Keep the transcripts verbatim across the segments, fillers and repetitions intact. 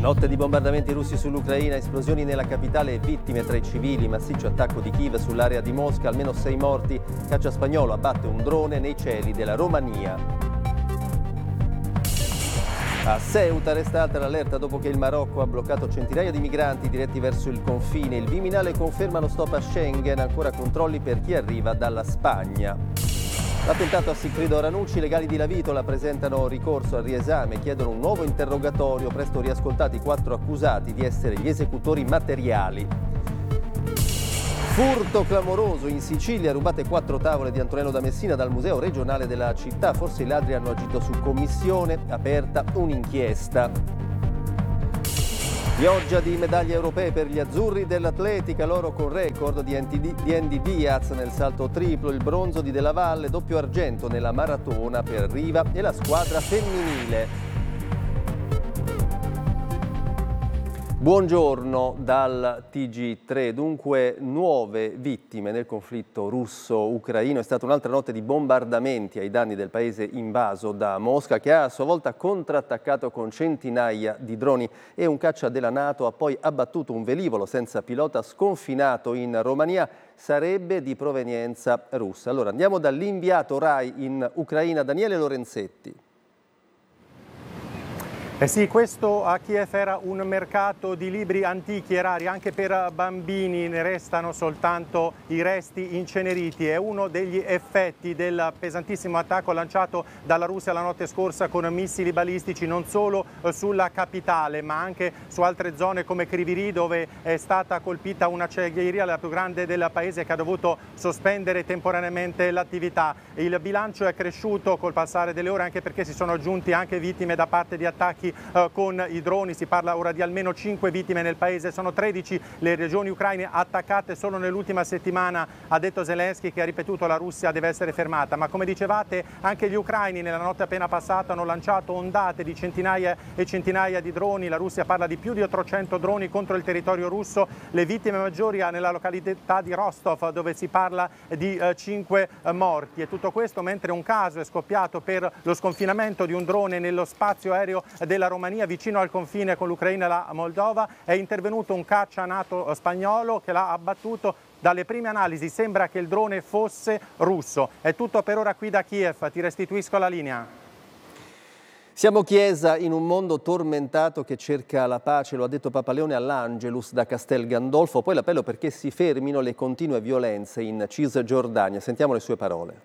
Notte di bombardamenti russi sull'Ucraina, esplosioni nella capitale e vittime tra i civili, massiccio attacco di Kiev sull'area di Mosca, almeno sei morti, caccia spagnolo abbatte un drone nei cieli della Romania. A Ceuta resta alta l'allerta dopo che il Marocco ha bloccato centinaia di migranti diretti verso il confine. Il Viminale conferma lo stop a Schengen, ancora controlli per chi arriva dalla Spagna. L'attentato a Sigfrido Ranucci, i legali di Lavitola presentano ricorso al riesame, chiedono un nuovo interrogatorio, presto riascoltati quattro accusati di essere gli esecutori materiali. Furto clamoroso in Sicilia, rubate quattro tavole di Antonello da Messina dal museo regionale della città, forse i ladri hanno agito su commissione, aperta un'inchiesta. Pioggia di medaglie europee per gli azzurri dell'atletica, l'oro con record di Andy Diaz nel salto triplo, il bronzo di Della Valle, doppio argento nella maratona per Riva e la squadra femminile. Buongiorno dal T G tre, dunque nuove vittime nel conflitto russo-ucraino. È stata un'altra notte di bombardamenti ai danni del paese invaso da Mosca, che ha a sua volta contrattaccato con centinaia di droni, e un caccia della NATO ha poi abbattuto un velivolo senza pilota sconfinato in Romania, sarebbe di provenienza russa. Allora andiamo dall'inviato RAI in Ucraina, Daniele Lorenzetti. Eh sì, questo a Kiev era un mercato di libri antichi e rari, anche per bambini ne restano soltanto i resti inceneriti. È uno degli effetti del pesantissimo attacco lanciato dalla Russia la notte scorsa con missili balistici non solo sulla capitale ma anche su altre zone come Kryvyi, dove è stata colpita un'acciaieria, la più grande del paese, che ha dovuto sospendere temporaneamente l'attività. Il bilancio è cresciuto col passare delle ore, anche perché si sono aggiunti anche vittime da parte di attacchi con i droni. Si parla ora di almeno cinque vittime nel paese. Sono tredici le regioni ucraine attaccate solo nell'ultima settimana, ha detto Zelensky, che ha ripetuto la Russia deve essere fermata. Ma come dicevate, anche gli ucraini nella notte appena passata hanno lanciato ondate di centinaia e centinaia di droni. La Russia parla di più di ottocento droni contro il territorio russo. Le vittime maggiori nella località di Rostov, dove si parla di cinque morti. E tutto questo mentre un caso è scoppiato per lo sconfinamento di un drone nello spazio aereo del della Romania, vicino al confine con l'Ucraina e la Moldova. È intervenuto un caccia NATO spagnolo che l'ha abbattuto. Dalle prime analisi sembra che il drone fosse russo. È tutto per ora qui da Kiev, ti restituisco la linea. Siamo Chiesa in un mondo tormentato che cerca la pace, lo ha detto Papa Leone all'Angelus da Castel Gandolfo. Poi l'appello perché si fermino le continue violenze in Cisgiordania. Sentiamo le sue parole.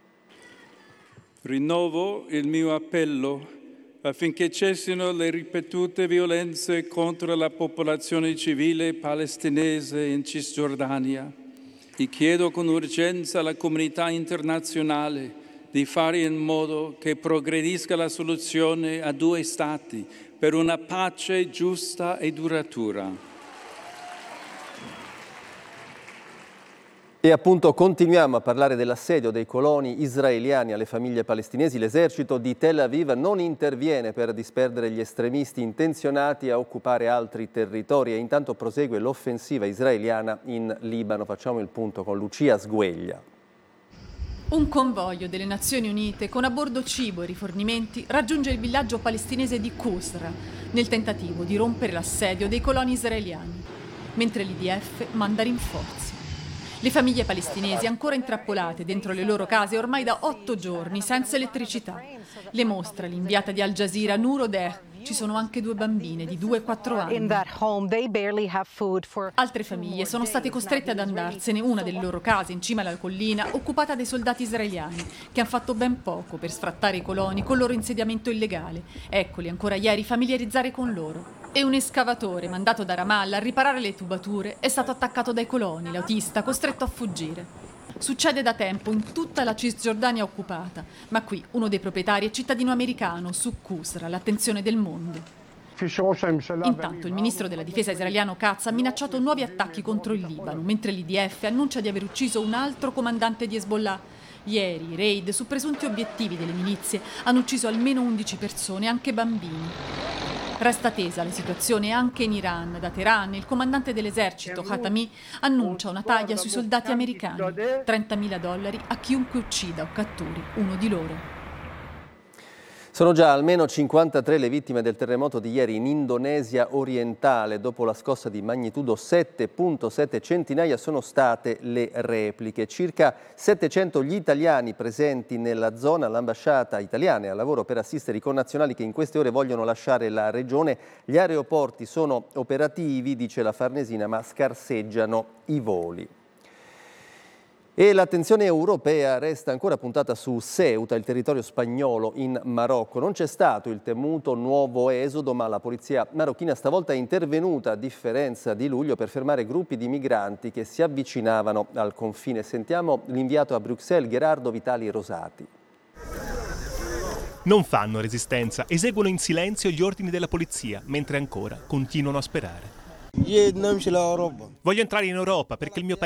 Rinnovo il mio appello affinché cessino le ripetute violenze contro la popolazione civile palestinese in Cisgiordania. E chiedo con urgenza alla comunità internazionale di fare in modo che progredisca la soluzione a due stati per una pace giusta e duratura. E appunto continuiamo a parlare dell'assedio dei coloni israeliani alle famiglie palestinesi. L'esercito di Tel Aviv non interviene per disperdere gli estremisti intenzionati a occupare altri territori e intanto prosegue l'offensiva israeliana in Libano. Facciamo il punto con Lucia Sgueglia. Un convoglio delle Nazioni Unite con a bordo cibo e rifornimenti raggiunge il villaggio palestinese di Qusra nel tentativo di rompere l'assedio dei coloni israeliani, mentre l'I D F manda rinforzi. Le famiglie palestinesi ancora intrappolate dentro le loro case ormai da otto giorni senza elettricità. Le mostra l'inviata di Al Jazeera Noor Odeh. Ci sono anche due bambine di due e quattro anni. Altre famiglie sono state costrette ad andarsene, una delle loro case in cima alla collina occupata dai soldati israeliani che hanno fatto ben poco per sfrattare i coloni col loro insediamento illegale. Eccoli ancora ieri familiarizzare con loro. E un escavatore mandato da Ramallah a riparare le tubature è stato attaccato dai coloni, l'autista costretto a fuggire. Succede da tempo in tutta la Cisgiordania occupata, ma qui uno dei proprietari è cittadino americano, su Qusra, l'attenzione del mondo. Intanto il ministro della difesa israeliano Katz ha minacciato nuovi attacchi contro il Libano, mentre l'I D F annuncia di aver ucciso un altro comandante di Hezbollah. Ieri i raid su presunti obiettivi delle milizie hanno ucciso almeno undici persone, anche bambini. Resta tesa la situazione anche in Iran. Da Teheran il comandante dell'esercito Khatami annuncia una taglia sui soldati americani, trentamila dollari a chiunque uccida o catturi uno di loro. Sono già almeno cinquantatré le vittime del terremoto di ieri in Indonesia orientale. Dopo la scossa di magnitudo sette virgola sette, centinaia sono state le repliche. Circa settecento gli italiani presenti nella zona. L'ambasciata italiana è al lavoro per assistere i connazionali che in queste ore vogliono lasciare la regione. Gli aeroporti sono operativi, dice la Farnesina, ma scarseggiano i voli. E l'attenzione europea resta ancora puntata su Ceuta, il territorio spagnolo in Marocco. Non c'è stato il temuto nuovo esodo, ma la polizia marocchina stavolta è intervenuta, a differenza di luglio, per fermare gruppi di migranti che si avvicinavano al confine. Sentiamo l'inviato a Bruxelles, Gerardo Vitali Rosati. Non fanno resistenza, eseguono in silenzio gli ordini della polizia, mentre ancora continuano a sperare. Voglio entrare in Europa perché il mio paese